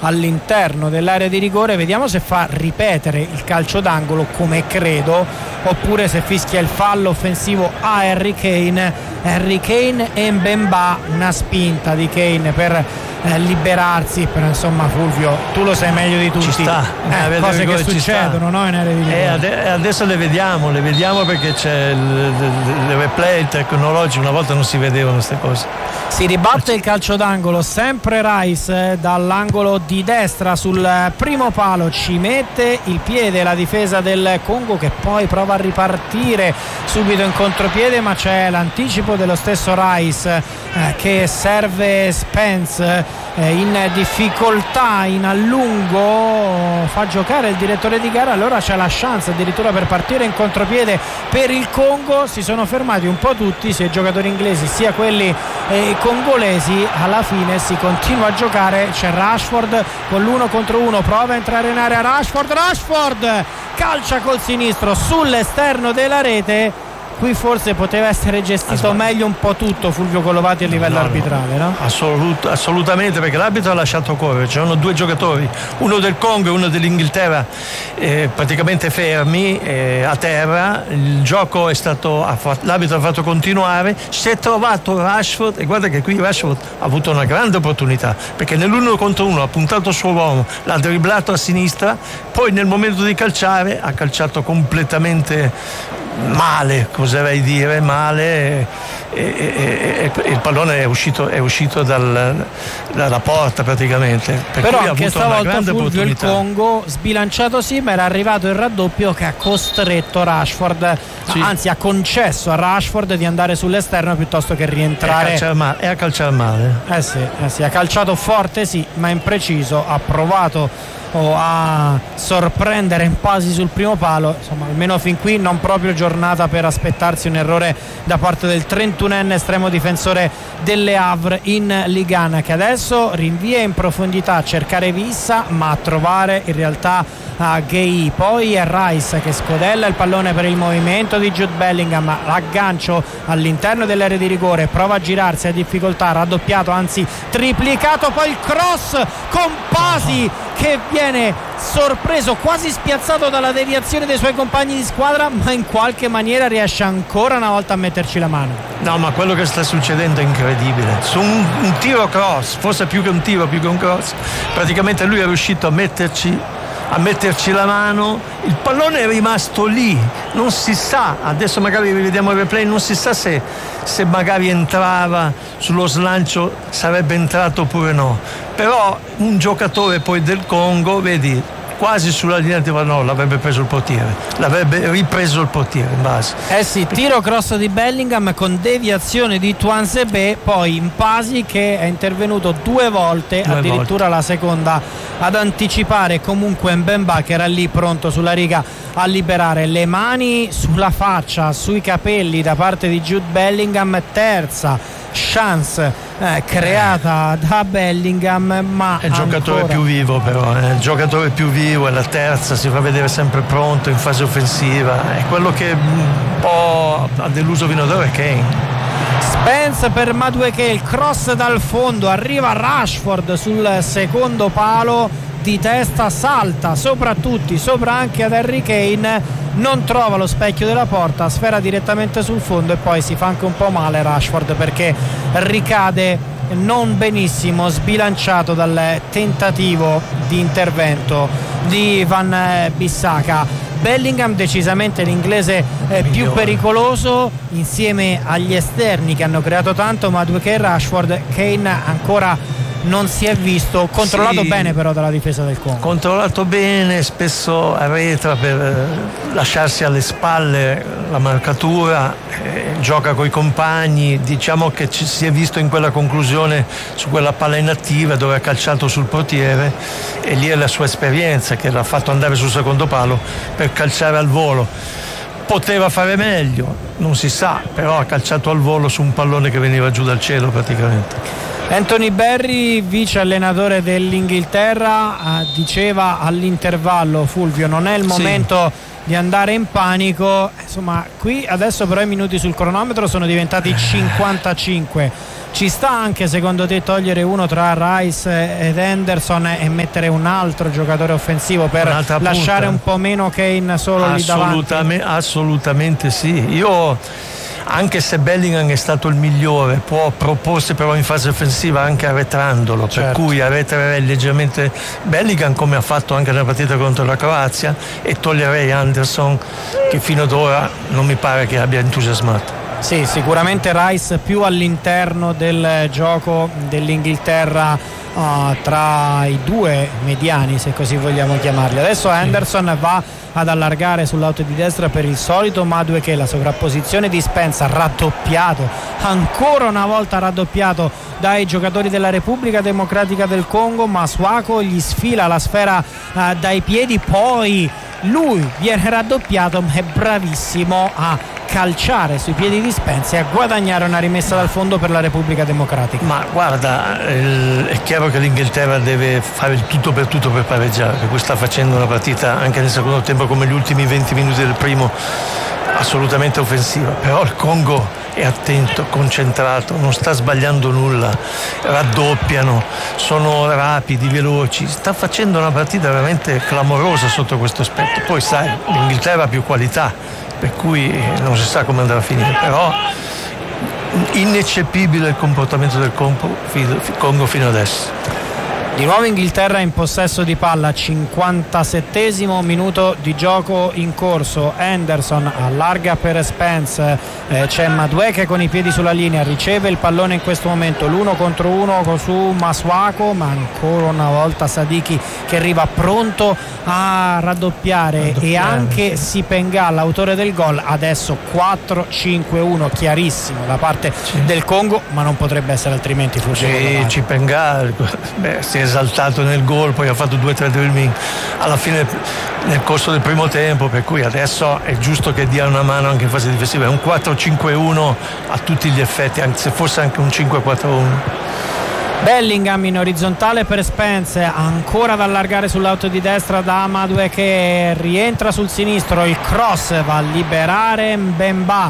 all'interno dell'area di rigore. Vediamo se fa ripetere il calcio d'angolo, come credo, oppure se fischia il fallo offensivo a Harry Kane e Mbemba. Una spinta di Kane per liberarsi, però insomma Fulvio, tu lo sai meglio di tutti, ci sta, cose che succedono, no, in area di rigore. Adesso le vediamo perché c'è il replay tecnologico, una volta non si vedevano queste cose. Si ribatte il calcio d'angolo, sempre Rice dall'angolo di destra sul primo palo, ci mette il piede la difesa del Congo, che poi prova a ripartire subito in contropiede, ma c'è l'anticipo dello stesso Rice che serve Spence in difficoltà, in allungo, fa giocare il direttore di gara. Allora c'è la chance addirittura per partire in contropiede per il Congo. Si sono fermati un po' tutti, sia i giocatori inglesi sia quelli congolesi. Alla fine si continua a giocare, c'è Rashford con l'1 contro 1, prova a entrare in area Rashford calcia col sinistro sull'esterno della rete. Qui forse poteva essere gestito meglio un po' tutto, Fulvio Collovati, a livello arbitrale, no? Assolutamente, perché l'arbitro ha lasciato correre. C'erano due giocatori, uno del Congo e uno dell'Inghilterra, praticamente fermi a terra. Il gioco l'arbitro ha fatto continuare, si è trovato Rashford, e guarda che qui Rashford ha avuto una grande opportunità, perché nell'1 contro 1 ha puntato il suo uomo, l'ha dribblato a sinistra, poi nel momento di calciare ha calciato completamente male, oserei dire male, e il pallone è uscito dalla porta praticamente, però cui anche ha avuto una stavolta grande Fulvio il opportunità. Congo sbilanciato sì, ma era arrivato il raddoppio che ha costretto Rashford, anzi ha concesso a Rashford di andare sull'esterno piuttosto che rientrare e a calciare male. Sì, ha calciato forte sì, ma impreciso, ha provato a sorprendere Mpasi sul primo palo. Insomma, almeno fin qui non proprio giornata per aspettarsi un errore da parte del 31enne estremo difensore delle Havre in Ligue 1, che adesso rinvia in profondità a cercare Vissa, ma a trovare in realtà a Gueye. Poi è Rice che scodella il pallone per il movimento di Jude Bellingham, l'aggancio all'interno dell'area di rigore, prova a girarsi, a difficoltà, raddoppiato, anzi triplicato, poi il cross con Pasi che viene sorpreso, quasi spiazzato dalla deviazione dei suoi compagni di squadra, ma in qualche maniera riesce ancora una volta a metterci la mano. No, ma quello che sta succedendo è incredibile. Su un tiro cross, forse più che un tiro, più che un cross, praticamente lui è riuscito a metterci la mano, il pallone è rimasto lì, non si sa, adesso magari rivediamo il replay, non si sa se magari entrava sullo slancio, sarebbe entrato oppure no, però un giocatore poi del Congo, vedi, quasi sulla linea di l'avrebbe preso il portiere, l'avrebbe ripreso il portiere in base. Sì, tiro cross di Bellingham con deviazione di Tuanzebe, poi Mpasi che è intervenuto due volte, addirittura la seconda ad anticipare comunque Mbemba, che era lì pronto sulla riga a liberare. Le mani sulla faccia, sui capelli da parte di Jude Bellingham, terza chance creata da Bellingham, ma è il giocatore più vivo, però è il giocatore più vivo, è la terza, si fa vedere sempre pronto in fase offensiva, è quello che un po' ha deluso fino ad ora è Kane. Spence per Madueke, il cross dal fondo, arriva Rashford sul secondo palo, di testa salta sopra tutti, sopra anche ad Harry Kane, non trova lo specchio della porta, sfera direttamente sul fondo e poi si fa anche un po' male Rashford perché ricade non benissimo, sbilanciato dal tentativo di intervento di Van Bissaka. Bellingham decisamente l'inglese più pericoloso insieme agli esterni che hanno creato tanto, Madueke e Rashford. Kane ancora non si è visto, controllato bene però dalla difesa del Congo, controllato bene, spesso arretra per lasciarsi alle spalle la marcatura, gioca coi compagni, diciamo che si è visto in quella conclusione su quella palla inattiva dove ha calciato sul portiere, e lì è la sua esperienza che l'ha fatto andare sul secondo palo per calciare al volo. Poteva fare meglio, non si sa, però ha calciato al volo su un pallone che veniva giù dal cielo praticamente. Anthony Barry, vice allenatore dell'Inghilterra, diceva all'intervallo, Fulvio, non è il momento di andare in panico. Insomma, qui adesso però i minuti sul cronometro sono diventati 55. Ci sta anche secondo te togliere uno tra Rice ed Henderson e mettere un altro giocatore offensivo per lasciare un po' meno Kane solo lì davanti? Assolutamente sì. Io, anche se Bellingham è stato il migliore, può proporsi però in fase offensiva anche arretrandolo, certo. Per cui arretrerei leggermente Bellingham come ha fatto anche nella partita contro la Croazia e toglierei Anderson, che fino ad ora non mi pare che abbia entusiasmato. Sì, sicuramente Rice più all'interno del gioco dell'Inghilterra, tra i due mediani, se così vogliamo chiamarli. Adesso Henderson va ad allargare sull'auto di destra per il solito Madueke, la sovrapposizione di Spence, raddoppiato ancora una volta dai giocatori della Repubblica Democratica del Congo. Masuaku gli sfila la sfera dai piedi, poi lui viene raddoppiato, ma è bravissimo a calciare sui piedi di Spence e a guadagnare una rimessa dal fondo per la Repubblica Democratica. Ma guarda, è chiaro che l'Inghilterra deve fare il tutto per pareggiare, per cui sta facendo una partita anche nel secondo tempo come gli ultimi 20 minuti del primo assolutamente offensiva, però il Congo è attento, concentrato, non sta sbagliando nulla, raddoppiano, sono rapidi, veloci, sta facendo una partita veramente clamorosa sotto questo aspetto. Poi sai, l'Inghilterra ha più qualità, per cui non si sa come andrà a finire, però ineccepibile il comportamento del Congo fino adesso. Di nuovo Inghilterra in possesso di palla, 57esimo minuto di gioco in corso. Henderson allarga per Spence, c'è Madueke con i piedi sulla linea, riceve il pallone in questo momento, l'1 contro 1 su Masuaku, ma ancora una volta Sadiki che arriva pronto a raddoppiare e anche Sipenga, l'autore del gol. Adesso 4-5-1 chiarissimo da parte del Congo, ma non potrebbe essere altrimenti. Sì, Sipenga si è esaltato nel gol, poi ha fatto 2-3 dribbling alla fine nel corso del primo tempo, per cui adesso è giusto che dia una mano anche in fase difensiva. È un 4-5-1 a tutti gli effetti, anche se fosse anche un 5-4-1. Bellingham in orizzontale per Spence, ancora da allargare sull'auto di destra da Madueke, che rientra sul sinistro, il cross va a liberare Mbemba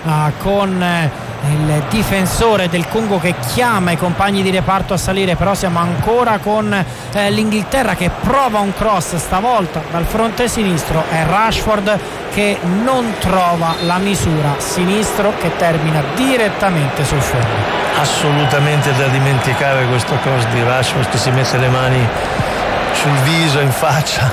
con il difensore del Congo che chiama i compagni di reparto a salire, però siamo ancora con l'Inghilterra che prova un cross, stavolta dal fronte sinistro è Rashford che non trova la misura, sinistro che termina direttamente sul fondo. Assolutamente da dimenticare questo cross di Rashford che si mette le mani sul viso, in faccia,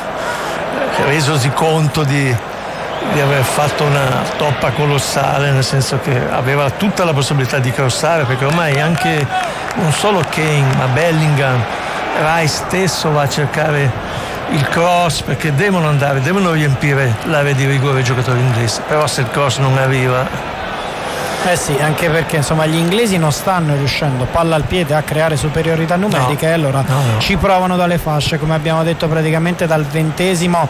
resosi conto di aver fatto una toppa colossale, nel senso che aveva tutta la possibilità di crossare, perché ormai anche non solo Kane ma Bellingham, Rice stesso va a cercare il cross, perché devono riempire l'area di rigore i giocatori inglesi, però se il cross non arriva. Sì, anche perché insomma gli inglesi non stanno riuscendo palla al piede a creare superiorità numeriche, e allora ci provano dalle fasce, come abbiamo detto praticamente dal 20°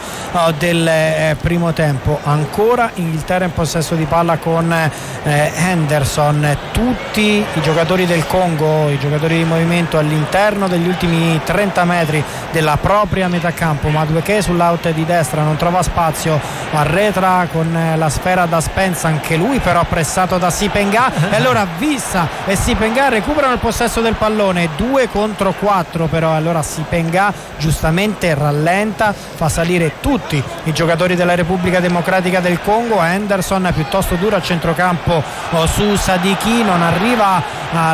del primo tempo. Ancora Inghilterra in possesso di palla con Henderson, tutti i giocatori del Congo, i giocatori di movimento all'interno degli ultimi 30 metri della propria metà campo. Madueke sull'out di destra non trova spazio, arretra con la sfera da Spence, anche lui però pressato da Sipenga, e allora Vissa e Sipenga recuperano il possesso del pallone, 2 contro 4 però, allora Sipenga giustamente rallenta, fa salire tutti i giocatori della Repubblica Democratica del Congo. Henderson piuttosto duro a centrocampo su Sadiki, non arriva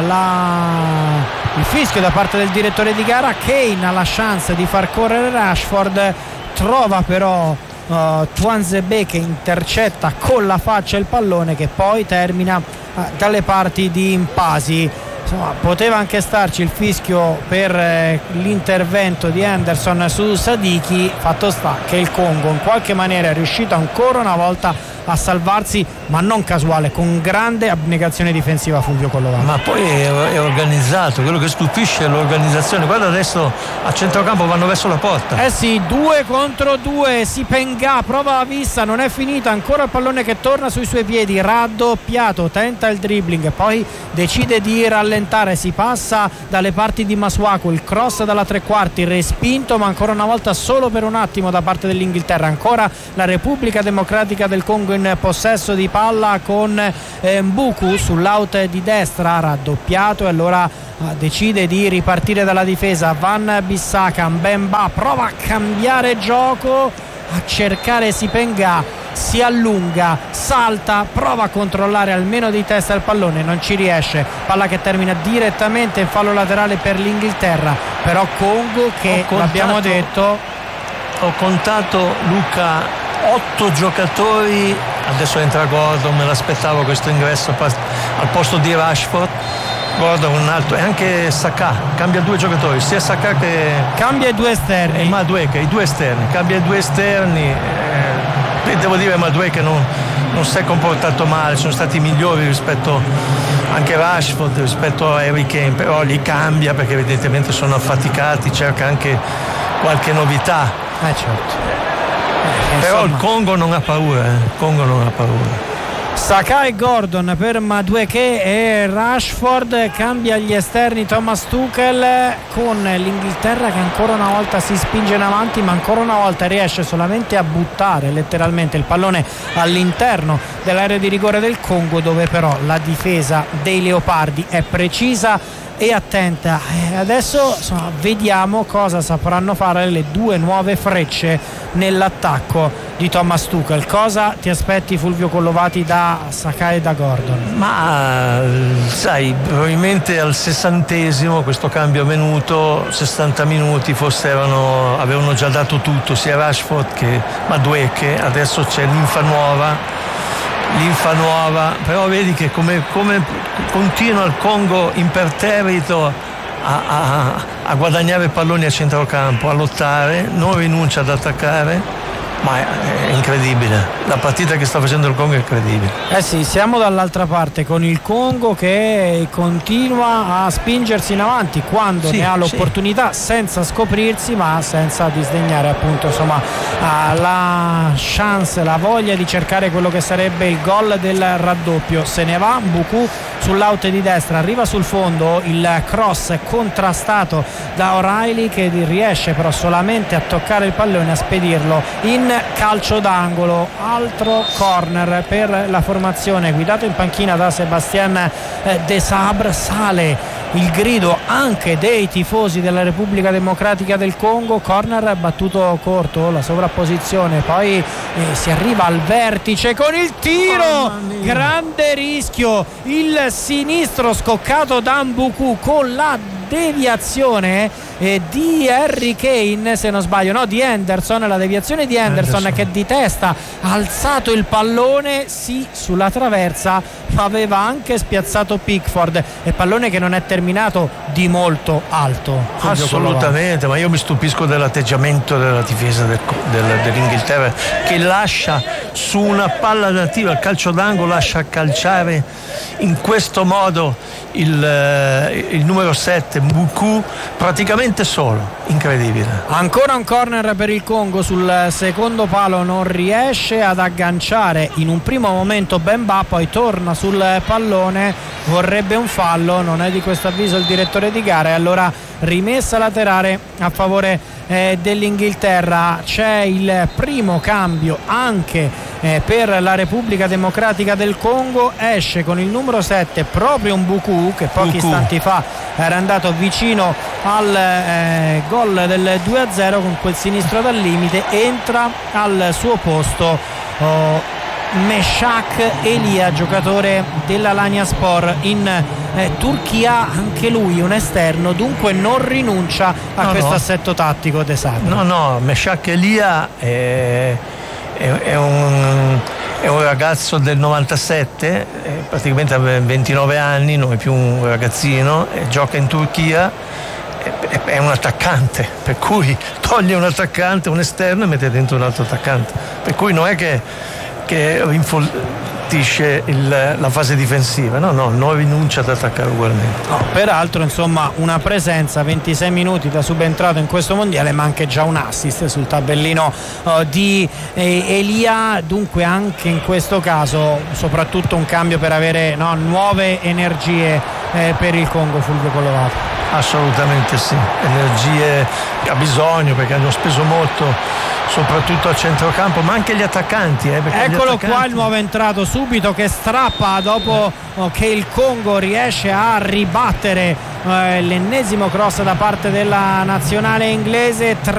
il fischio da parte del direttore di gara. Kane ha la chance di far correre Rashford, trova però Tuanzebe che intercetta con la faccia il pallone, che poi termina dalle parti di Mpasi. Insomma, poteva anche starci il fischio per l'intervento di Henderson su Sadiki, fatto sta che il Congo in qualche maniera è riuscito ancora una volta a salvarsi, ma non casuale, con grande abnegazione difensiva Fulvio Collovati. Ma poi è organizzato, quello che stupisce è l'organizzazione. Guarda, adesso a centrocampo vanno verso la porta. Sì, 2 contro 2, Sipenga prova la vista, non è finita, ancora il pallone che torna sui suoi piedi, raddoppiato, tenta il dribbling, poi decide di rallentare rallentare, si passa dalle parti di Masuaku, il cross dalla tre quarti, respinto ma ancora una volta solo per un attimo da parte dell'Inghilterra. Ancora la Repubblica Democratica del Congo in possesso di palla con Mbuku sull'out di destra, raddoppiato, e allora decide di ripartire dalla difesa. Van Bissaka, Mbemba prova a cambiare gioco, a cercare Sipenga, si allunga, salta, prova a controllare almeno di testa il pallone, non ci riesce, palla che termina direttamente in fallo laterale per l'Inghilterra. Però Congo che, l'abbiamo detto, ho contato, Luca, 8 giocatori, adesso entra Gordon, me l'aspettavo questo ingresso al posto di Rashford. Gordon un altro, e anche Saka cambia 2 giocatori, sia Saka che cambia i 2 esterni, e Madueke, i 2 esterni, cambia i 2 esterni. Devo dire Madueke non si è comportato male, sono stati migliori rispetto anche Rashford, rispetto a Harry Kane, però li cambia perché evidentemente sono affaticati, cerca anche qualche novità. Certo. Però il Congo non ha paura, il Congo non ha paura. Saka e Gordon per Madueke e Rashford, cambia gli esterni Thomas Tuchel, con l'Inghilterra che ancora una volta si spinge in avanti, ma ancora una volta riesce solamente a buttare letteralmente il pallone all'interno dell'area di rigore del Congo, dove però la difesa dei Leopardi è precisa e attenta. Adesso vediamo cosa sapranno fare le 2 nuove frecce nell'attacco di Thomas Tuchel. Cosa ti aspetti, Fulvio Collovati, da Saka e da Gordon? Ma sai, probabilmente al 60° questo cambio è avvenuto, 60 minuti forse avevano già dato tutto sia Rashford che Madueke, adesso c'è linfa nuova, però vedi che come continua il Congo imperterrito a guadagnare palloni a centrocampo, a lottare, non rinuncia ad attaccare. Ma è incredibile, la partita che sta facendo il Congo è incredibile. Sì, siamo dall'altra parte con il Congo che continua a spingersi in avanti quando ne ha l'opportunità, senza scoprirsi ma senza disdegnare appunto la chance, la voglia di cercare quello che sarebbe il gol del raddoppio. Se ne va Mbuku sull'out di destra, arriva sul fondo, il cross contrastato da O'Reilly che riesce però solamente a toccare il pallone, a spedirlo in calcio d'angolo. Altro corner per la formazione, guidato in panchina da Sébastien Desabre. Sale il grido anche dei tifosi della Repubblica Democratica del Congo. Corner battuto corto, la sovrapposizione, poi si arriva al vertice con il tiro, grande rischio, il sinistro scoccato da Mbuku con la deviazione di Harry Kane, se non sbaglio, no, di Henderson, la deviazione di Henderson che di testa ha alzato il pallone sulla traversa, ma aveva anche spiazzato Pickford, e pallone che non è terminato di molto alto. Assolutamente, ma io mi stupisco dell'atteggiamento della difesa dell'Inghilterra, che lascia su una palla nativa, il calcio d'angolo, lascia calciare in questo modo il numero 7 Mbuku praticamente solo, incredibile. Ancora un corner per il Congo sul secondo palo, non riesce ad agganciare in un primo momento Bemba, poi torna sul pallone, vorrebbe un fallo, non è di questo avviso il direttore di gara, e allora rimessa laterale a favore dell'Inghilterra. C'è il primo cambio anche per la Repubblica Democratica del Congo, esce con il numero 7 proprio un Mbuku che pochi istanti fa era andato vicino al gol del 2-0 con quel sinistro dal limite. Entra al suo posto Meshak Elia, giocatore dell'Alanyaspor in Turchia, anche lui un esterno, dunque non rinuncia a questo assetto tattico De Sabre. No, Meshak Elia è un ragazzo del 97, praticamente ha 29 anni, non è più un ragazzino, gioca in Turchia, è un attaccante, per cui toglie un attaccante, un esterno, e mette dentro un altro attaccante, per cui non è che che rinfortisce la fase difensiva. Non rinuncia ad attaccare ugualmente. No, peraltro insomma una presenza 26 minuti da subentrato in questo mondiale, ma anche già un assist sul tabellino di Elia, dunque anche in questo caso soprattutto un cambio per avere nuove energie per il Congo, Fulvio Collovato. Assolutamente sì, energie che ha bisogno, perché hanno speso molto soprattutto al centrocampo, ma anche gli attaccanti. Eccolo qua il nuovo entrato subito, che strappa dopo che il Congo riesce a ribattere l'ennesimo cross da parte della nazionale inglese.